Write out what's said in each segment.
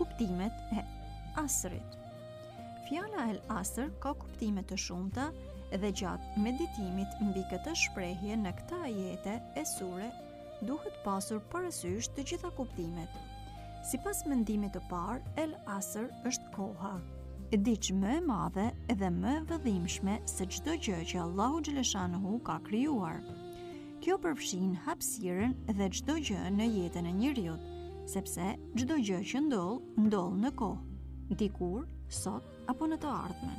kuptimet e asrit. Fjala el asr ka kuptime të shumta dhe gjatë meditimit mbi këtë shprehje në këtë ajete e sure duhet pasur parasysh të gjitha kuptimet. Sipas mendimit të parë, el asr është koha, diç më e madhe dhe më e vëdhimshme se çdo gjë që Allahu xhaleshanuhu ka krijuar. Kjo përfshin hapësirën dhe çdo gjë në jetën e njeriut, sepse çdo gjë që ndodh në kohë, dikur, sot apo në të ardhmen.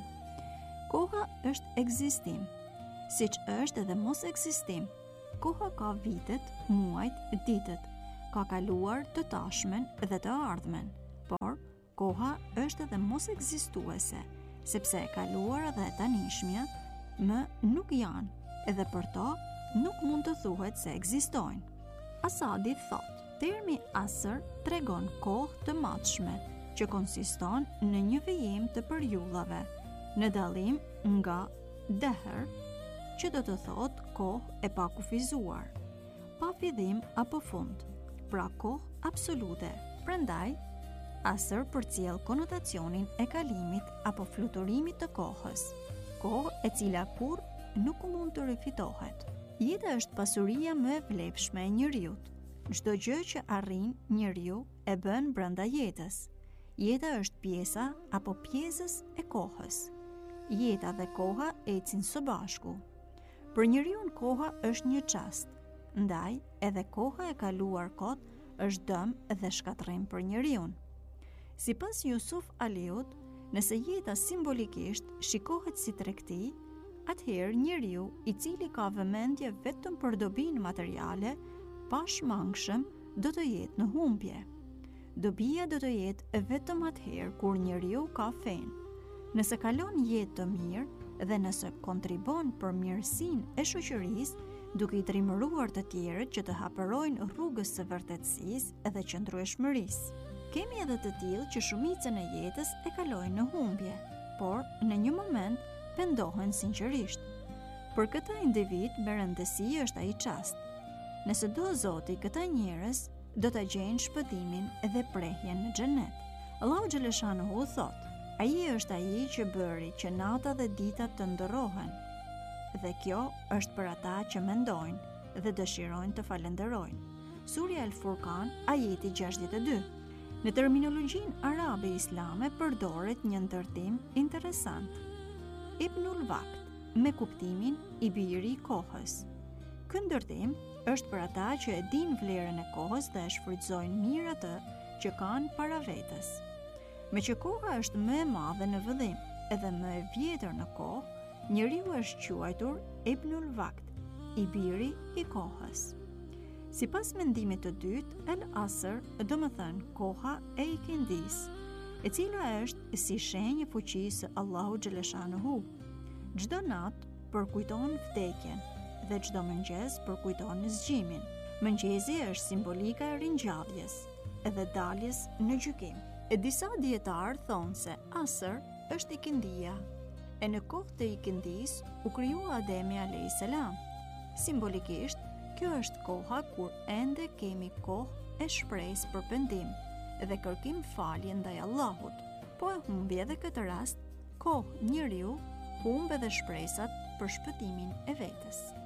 Koha është ekzistim, siç është edhe mos ekzistim. Koha ka vitet, muajt, ditët, ka kaluar, të tashmen dhe të ardhmen, por koha është edhe mos ekzistuese, sepse e kaluara dhe e tanishmja më nuk janë edhe për to nuk mund të thuhet se ekzistojnë. Asadi thot, termi asr tregon kohë të matshme, që konsiston në një vijim të përjullave, në dallim nga deher, që do të thot kohë e pa kufizuar, pa fillim apo fund, pra kohë absolute. Prandaj, asr përcjell konotacionin e kalimit apo fluturimit të kohës, kohë e cila kurrë nuk mund të rifitohet. Jeta është pasuria më e vlefshme e njeriut. Çdo gjë që arrin njeriu e bën brenda jetës. Jeta është pjesa apo pjesës e kohës. Jeta dhe koha ecin së bashku. Për njeriu koha është një çast, ndaj edhe koha e kaluar kot është dëm dhe shkatërrim për njeriu. Sipas Jusuf Aliut, nëse jeta simbolikisht shikohet si tregti, atëherë njeriu i cili ka vëmendje vetëm për dobinë materiale, pashmangshëm do të jetë në humbje. Dobia do të jetë vetëm atëherë kur njeriu ka fen. Nëse kalon jetë të mirë dhe nëse kontribon për mirësinë e shoqërisë, duke i trimëruar të tjerët që të hapërojnë rrugës së vërtetësisë dhe qëndrueshmërisë. Kemi edhe të tillë që shumicën e jetës e kalojnë në humbje, por në një moment pendohen sinqerisht. Për këtë individ me rëndësi është ai çast. Nëse do Zoti këta njerëz do ta gjejnë shpëtimin dhe prehjen në xhenet. Allahu xhaleshanuhu thot: ai është ai që bëri që nata dhe dita të ndërrohen. Dhe kjo është për ata që mendojnë dhe dëshirojnë të falenderojnë. Surja Al-Furqan, ajeti 62. Në terminologjinë arabe islame përdoret një ndërtim interesant. Ibnul Waqt, me kuptimin i biri i kohës. Ky ndërtim është për ata që e din vlerën e kohës dhe e shfrytëzojnë mirë atë që kanë para vetes. Me që koha është më e madhe në vëdhim edhe më e vjetër në kohë, njeriu është quajtur Ibnul Waqt, i biri i kohës. Sipas mendimit të dytë, El Asr do të thënë koha e ikindis, e cila është si shenjë fuqisë Allahu xhaleshanuhu. Çdo natë përkujton vdekjen dhe çdo mëngjes përkujton zgjimin. Mëngjesi është simbolika e ringjalljes edhe daljes në gjykim. Disa dietarë thonë se Asr është ikindia, e në kohë të ikindis u krijua Ademi a.s. Simbolikisht, kjo është koha kur ende kemi kohë e shpresë për pendim dhe kërkim falje ndaj Allahut, po e humbi edhe këtë rast, kohë njeriu humbe dhe shpresat për shpëtimin e vetes.